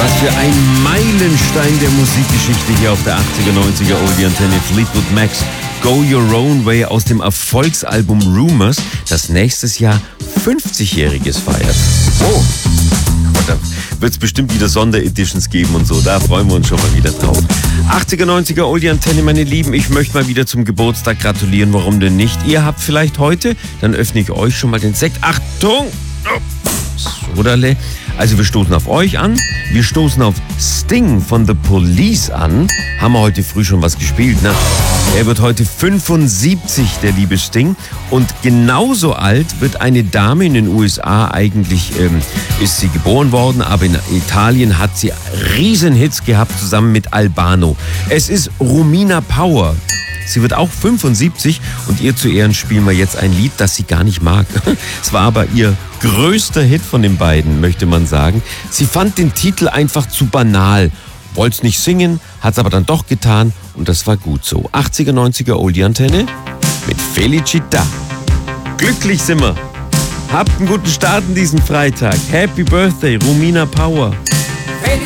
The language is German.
Was für ein Meilenstein der Musikgeschichte hier auf der 80er, 90er Oldie Antenne. Fleetwood Macs, Go Your Own Way aus dem Erfolgsalbum Rumors, das nächstes Jahr 50-jähriges feiert. Oh, und da wird es bestimmt wieder Sondereditions geben und so. Da freuen wir uns schon mal wieder drauf. 80er, 90er Oldie Antenne, meine Lieben. Ich möchte mal wieder zum Geburtstag gratulieren. Warum denn nicht? Ihr habt vielleicht heute, dann öffne ich euch schon mal den Sekt. Achtung! Sodale. Also wir stoßen auf euch an. Wir stoßen auf Sting von The Police an. Haben wir heute früh schon was gespielt, ne? Er wird heute 75, der liebe Sting. Und genauso alt wird eine Dame in den USA. Eigentlich ist sie geboren worden, aber in Italien hat sie Riesenhits gehabt zusammen mit Albano. Es ist Romina Power. Sie wird auch 75 und ihr zu Ehren spielen wir jetzt ein Lied, das sie gar nicht mag. Es war aber ihr größter Hit von den beiden, möchte man sagen. Sie fand den Titel einfach zu banal, wollte es nicht singen, hat es aber dann doch getan und das war gut so. 80er, 90er Oldie Antenne mit Felicita. Glücklich sind wir. Habt einen guten Start in diesen Freitag. Happy Birthday, Romina Power.